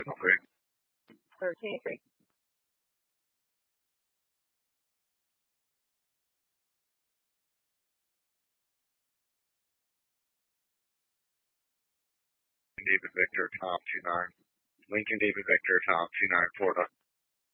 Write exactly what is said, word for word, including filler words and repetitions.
Okay. thirteen three. David Victor, Tom two nine. Lincoln David Victor, Tom two nine, Florida.